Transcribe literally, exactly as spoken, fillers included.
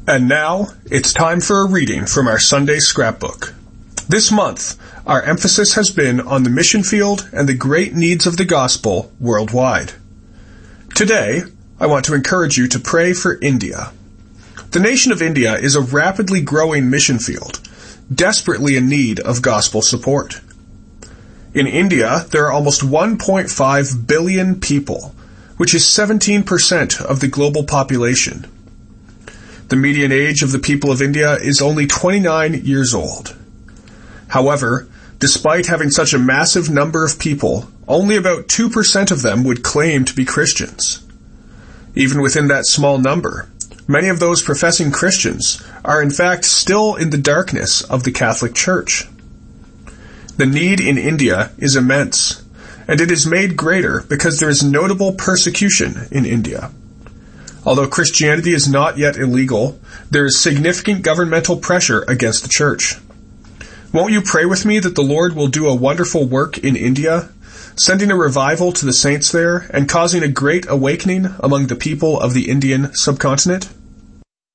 And now, it's time for a reading from our Sunday scrapbook. This month, our emphasis has been on the mission field and the great needs of the gospel worldwide. Today, I want to encourage you to pray for India. The nation of India is a rapidly growing mission field, desperately in need of gospel support. In India, there are almost one point five billion people, which is seventeen percent of the global population. The median age of the people of India is only twenty-nine years old. However, despite having such a massive number of people, only about two percent of them would claim to be Christians. Even within that small number, many of those professing Christians are in fact still in the darkness of the Catholic Church. The need in India is immense, and it is made greater because there is notable persecution in India. Although Christianity is not yet illegal, there is significant governmental pressure against the church. Won't you pray with me that the Lord will do a wonderful work in India, sending a revival to the saints there and causing a great awakening among the people of the Indian subcontinent?